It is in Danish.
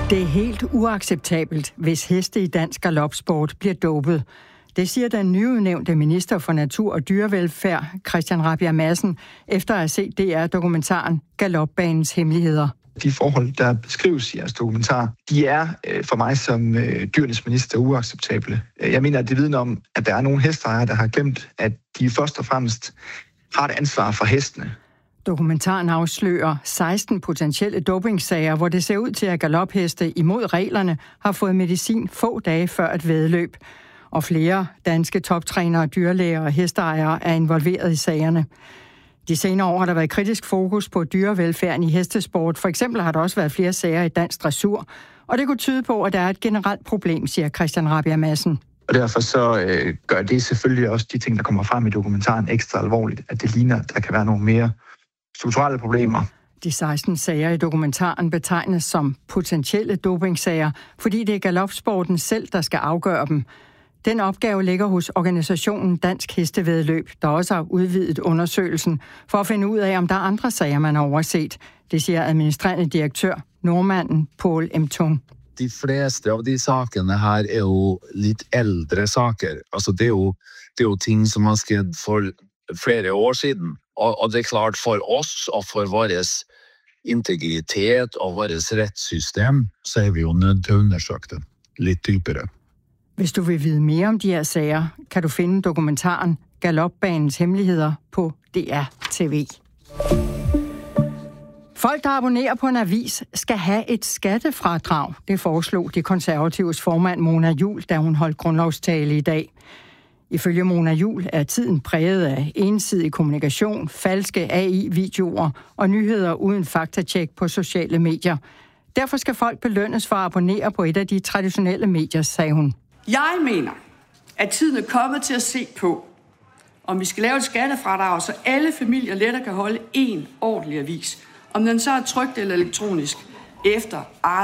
Det er helt uacceptabelt, hvis heste i dansk galopsport bliver dopet. Det siger den nyudnævnte minister for natur og dyrevelfærd, Christian Rabjerg Madsen, efter at have set DR-dokumentaren Galopbanens hemmeligheder. De forhold, der beskrives i jeres dokumentar, de er for mig som dyrenes minister uacceptable. Jeg mener, at det vidner om, at der er nogle hesteejere, der har glemt, at de først og fremmest har et ansvar for hestene. Dokumentaren afslører 16 potentielle dopingsager, hvor det ser ud til, at galopheste imod reglerne har fået medicin få dage før et væddeløb. Og flere danske toptrænere, dyrlæger og hesteejere er involveret i sagerne. De senere år har der været kritisk fokus på dyrevelfærden i hestesport. For eksempel har der også været flere sager i dansk dressur. Og det kunne tyde på, at der er et generelt problem, siger Christian Rabjerg Madsen. Og derfor så gør det selvfølgelig også de ting, der kommer frem i dokumentaren ekstra alvorligt, at det ligner, at der kan være nogle mere strukturelle problemer. De 16 sager i dokumentaren betegnes som potentielle dopingsager, fordi det er galopsporten selv, der skal afgøre dem. Den opgave ligger hos organisationen Dansk Hestevæddeløb, der også har udvidet undersøgelsen for at finde ud af, om der er andre sager, man har overset. Det siger administrerende direktør, nordmanden Paul M. Tung. De fleste av de sakene her er jo litt eldre saker. Altså det er jo ting som har skjedd for flere år siden. Og det er klart for oss og for vår integritet og vårt rettssystem, så er vi jo nødt til å undersøke det litt dypere. Hvis du vil vide mere om de her sager, kan du finde dokumentaren Galopbanens hemmeligheder på DR TV. Folk, der abonnerer på en avis, skal have et skattefradrag. Det foreslog de konservatives formand Mona Juul, da hun holdt grundlovstale i dag. Ifølge Mona Juul er tiden præget af ensidig kommunikation, falske AI-videoer og nyheder uden faktatjek på sociale medier. Derfor skal folk belønnes for at abonnere på et af de traditionelle medier, sagde hun. Jeg mener, at tiden er kommet til at se på, om vi skal lave et skattefradrag, så alle familier lettere kan holde en ordentlig avis. Om den så er trykt eller elektronisk, efter eget